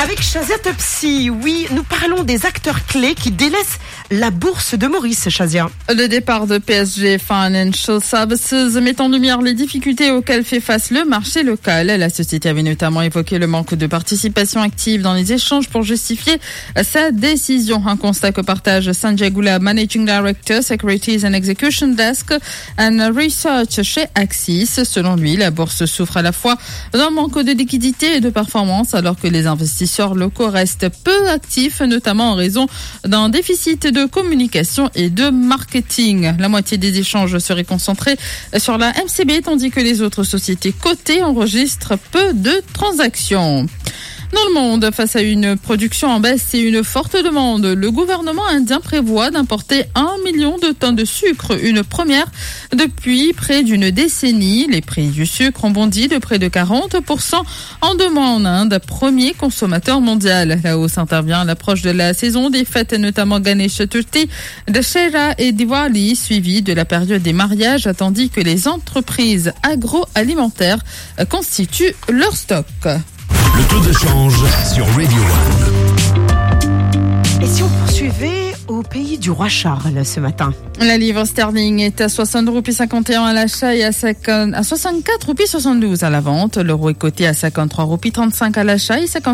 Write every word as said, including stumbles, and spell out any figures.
Avec Shazia Topsy, oui, nous parlons des acteurs clés qui délaissent la bourse de Maurice, Shazia. Le départ de P S G Financial Services met en lumière les difficultés auxquelles fait face le marché local. La société avait notamment évoqué le manque de participation active dans les échanges pour justifier sa décision. Un constat que partage Sanjay Gula, Managing Director, Securities and Execution Desk and Research chez Axis. Selon lui, la bourse souffre à la fois d'un manque de liquidité et de performance, alors que les investisseurs locaux restent peu actifs, notamment en raison d'un déficit de communication et de marketing. La moitié des échanges serait concentrée sur la M C B, tandis que les autres sociétés cotées enregistrent peu de transactions. Dans le monde, face à une production en baisse et une forte demande, le gouvernement indien prévoit d'importer un million de tonnes de sucre, une première depuis près d'une décennie. Les prix du sucre ont bondi de près de quarante pour cent en deux mois en Inde, premier consommateur mondial. La hausse intervient à l'approche de la saison des fêtes, notamment Ganesh Chaturthi, Dussehra et Diwali, suivie de la période des mariages, tandis que les entreprises agroalimentaires constituent leur stock. Le taux de change sur Radio One. Et si on poursuivait au pays du roi Charles ce matin? La livre sterling est à soixante roupies cinquante et un à l'achat et à, cinquante, à soixante-quatre roupies soixante-douze à la vente. L'euro est coté à cinquante-trois roupies trente-cinq à l'achat et cinquante